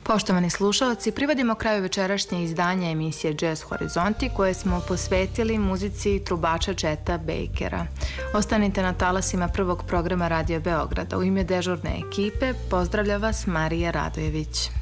Poštovani slušalci, privodimo kraju večerašnje izdanje emisije Jazz Horizonti koje smo posvetili muzici trubača Cheta Bakera. Ostanite na talasima prvog programa Radio Beograda. U ime dežurne ekipe pozdravlja vas Marija Radojević.